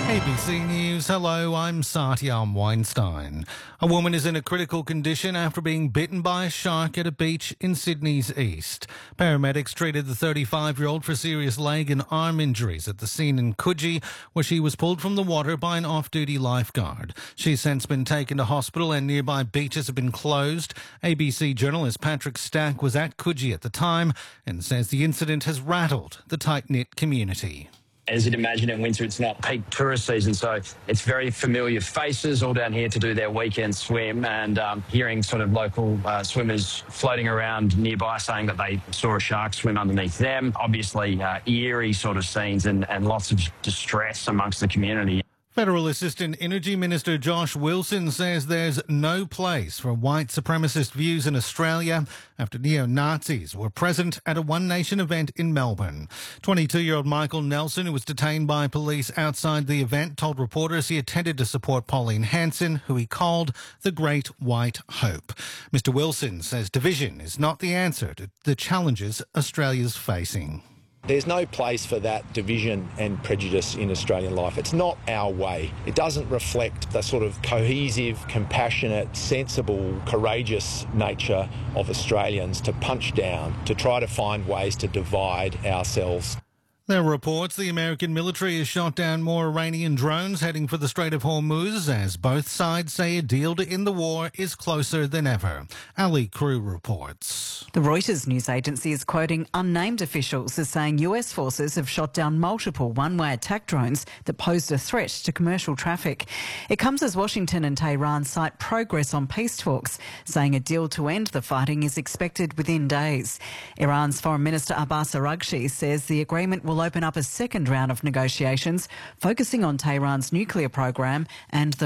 ABC News, hello, I'm Satyam Weinstein. A woman is in a critical condition after being bitten by a shark at a beach in Sydney's east. Paramedics treated the 35-year-old for serious leg and arm injuries at the scene in Coogee, where she was pulled from the water by an off-duty lifeguard. She's since been taken to hospital and nearby beaches have been closed. ABC journalist Patrick Stack was at Coogee at the time and says the incident has rattled the tight-knit community. As you'd imagine, in winter, it's not peak tourist season, so it's very familiar faces all down here to do their weekend swim, and hearing sort of local swimmers floating around nearby saying that they saw a shark swim underneath them. Obviously, eerie sort of scenes and lots of distress amongst the community. Federal Assistant Energy Minister Josh Wilson says there's no place for white supremacist views in Australia after neo-Nazis were present at a One Nation event in Melbourne. 22-year-old Michael Nelson, who was detained by police outside the event, told reporters he attended to support Pauline Hanson, who he called the Great White Hope. Mr. Wilson says division is not the answer to the challenges Australia's facing. There's no place for that division and prejudice in Australian life. It's not our way. It doesn't reflect the sort of cohesive, compassionate, sensible, courageous nature of Australians to punch down, to try to find ways to divide ourselves. There are reports the American military has shot down more Iranian drones heading for the Strait of Hormuz as both sides say a deal to end the war is closer than ever. Ali Crew reports. The Reuters news agency is quoting unnamed officials as saying US forces have shot down multiple one-way attack drones that posed a threat to commercial traffic. It comes as Washington and Tehran cite progress on peace talks, saying a deal to end the fighting is expected within days. Iran's Foreign Minister Abbas Araghchi says the agreement will open up a second round of negotiations focusing on Tehran's nuclear program and the